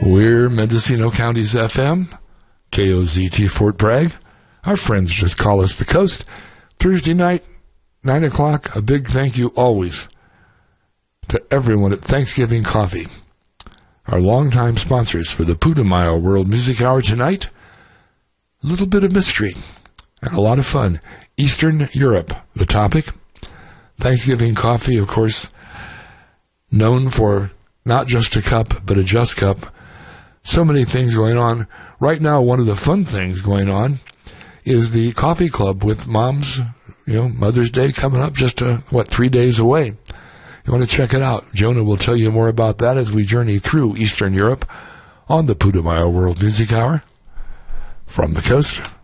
We're Mendocino County's FM, KOZT Fort Bragg. Our friends just call us the Coast. Thursday night, 9 o'clock, a big thank you always to everyone at Thanksgiving Coffee, our longtime sponsors for the Putumayo World Music Hour tonight. A little bit of mystery and a lot of fun. Eastern Europe, the topic. Thanksgiving Coffee, of course, known for not just a cup, but a just cup. So many things going on. Right now, one of the fun things going on is the coffee club with moms. Mother's Day coming up just, 3 days away. You want to check it out. Jonah will tell you more about that as we journey through Eastern Europe on the Putumayo World Music Hour from the Coast.